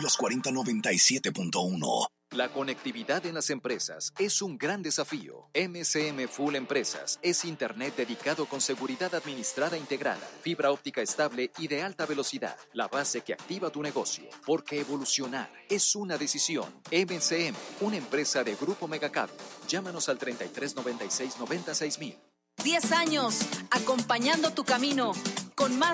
Los 4097.1. La conectividad en las empresas es un gran desafío. MCM Full Empresas es Internet dedicado con seguridad administrada integrada, fibra óptica estable y de alta velocidad. La base que activa tu negocio. Porque evolucionar es una decisión. MCM, una empresa de Grupo Megacable. Llámanos al 3396 96000. 10 años acompañando tu camino con más